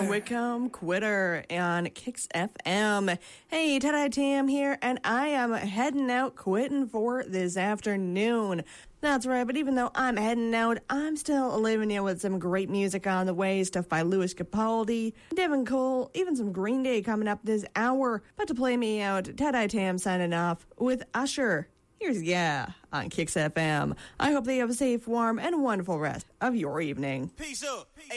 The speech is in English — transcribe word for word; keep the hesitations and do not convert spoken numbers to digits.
Tom Whitcomb, Quitter on Kicks F M. Hey, Ted-I Tam here, and I am heading out quitting for this afternoon. That's right, but even though I'm heading out, I'm still leaving you with some great music on the way. Stuff by Louis Capaldi, Devin Cole, even some Green Day coming up this hour. But to play me out, Ted-I Tam signing off with Usher. Here's Yeah on Kicks F M. I hope that you have a safe, warm, and wonderful rest of your evening. Peace up.